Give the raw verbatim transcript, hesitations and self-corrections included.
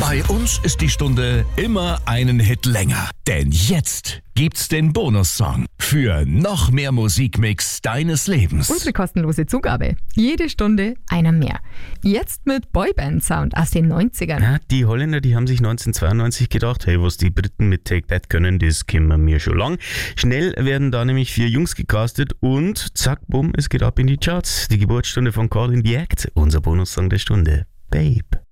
Bei uns ist die Stunde immer einen Hit länger. Denn jetzt gibt's den Bonussong für noch mehr Musikmix deines Lebens. Unsere kostenlose Zugabe. Jede Stunde einer mehr. Jetzt mit Boyband-Sound aus den neunzigern. Ja, die Holländer, die haben sich neunzehnhundertzweiundneunzig gedacht, hey, was die Briten mit Take That können, das kennen wir mir schon lang. Schnell werden da nämlich vier Jungs gecastet und zack, bumm, es geht ab in die Charts. Die Geburtsstunde von Call in the Act, unser Bonussong der Stunde. Babe.